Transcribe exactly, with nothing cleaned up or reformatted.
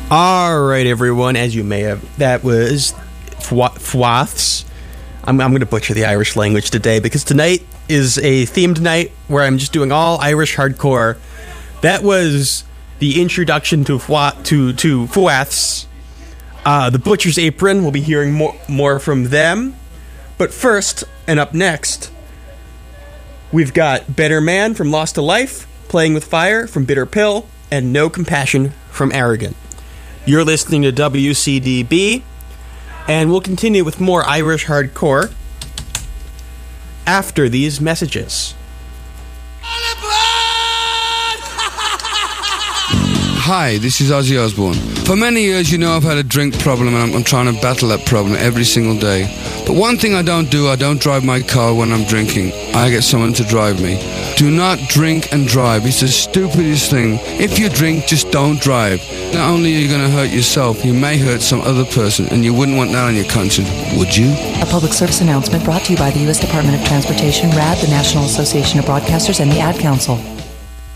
All right, everyone. As you may have, that was Fwaths. I'm, I'm going to butcher the Irish language today because tonight is a themed night where I'm just doing all Irish hardcore. That was the introduction to Fwa- to to Fwaths. Uh, the Butcher's Apron. We'll be hearing more more from them. But first, and up next, we've got Better Man from Lost to Life, Playing with Fire from Bitter Pill, and No Compassion from Arrogant. You're listening to W C D B, and we'll continue with more Irish hardcore after these messages. Hi, this is Ozzy Osbourne. For many years, you know I've had a drink problem, and I'm, I'm trying to battle that problem every single day. But one thing I don't do, I don't drive my car when I'm drinking. I get someone to drive me. Do not drink and drive. It's the stupidest thing. If you drink, just don't drive. Not only are you going to hurt yourself, you may hurt some other person, and you wouldn't want that on your conscience, would you? A public service announcement brought to you by the U S Department of Transportation, R A D, the National Association of Broadcasters, and the Ad Council.